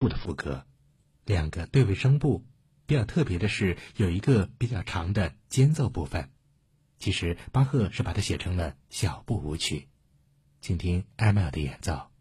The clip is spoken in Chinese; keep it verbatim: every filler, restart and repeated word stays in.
部的副歌，两个对位声部。比较特别的是，有一个比较长的间奏部分。其实巴赫是把它写成了小步舞曲，请听艾麦尔的演奏。